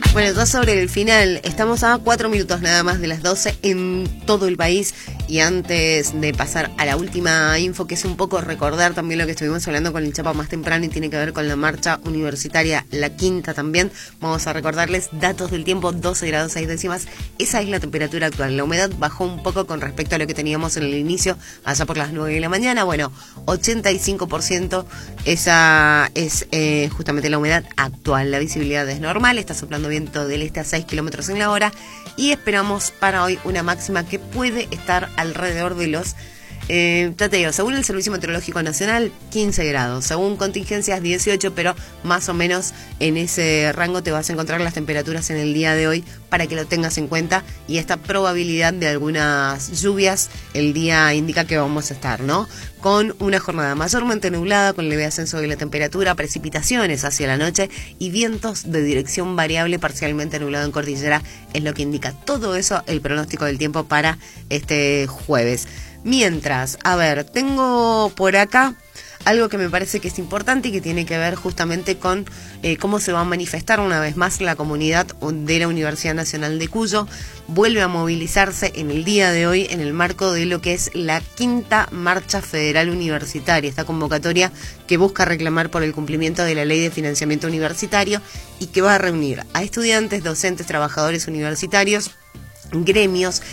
Bueno, ya sobre el final, estamos a 4 minutos nada más de las 12 en todo el país. Y antes de pasar a la última info, que es un poco recordar también lo que estuvimos hablando con el Chapa más temprano y tiene que ver con la marcha universitaria, la quinta también, vamos a recordarles datos del tiempo: 12 grados 6 décimas. Esa es la temperatura actual. La humedad bajó un poco con respecto a lo que teníamos en el inicio, allá por las 9 de la mañana. Bueno, 85%, esa es justamente la humedad actual. La visibilidad es normal, está soplando viento del este a 6 kilómetros en la hora. Y esperamos para hoy una máxima que puede estar alrededor de los, según el Servicio Meteorológico Nacional, 15 grados. Según contingencias, 18, pero más o menos en ese rango te vas a encontrar las temperaturas en el día de hoy, para que lo tengas en cuenta. Y esta probabilidad de algunas lluvias, el día indica que vamos a estar, ¿no?, con una jornada mayormente nublada, con leve ascenso de la temperatura, precipitaciones hacia la noche y vientos de dirección variable, parcialmente nublado en cordillera, es lo que indica todo eso el pronóstico del tiempo para este jueves. Mientras, a ver, tengo por acá algo que me parece que es importante y que tiene que ver justamente con cómo se va a manifestar una vez más la comunidad de la Universidad Nacional de Cuyo. Vuelve a movilizarse en el día de hoy en el marco de lo que es la quinta Marcha Federal Universitaria, esta convocatoria que busca reclamar por el cumplimiento de la Ley de Financiamiento Universitario y que va a reunir a estudiantes, docentes, trabajadores universitarios, gremios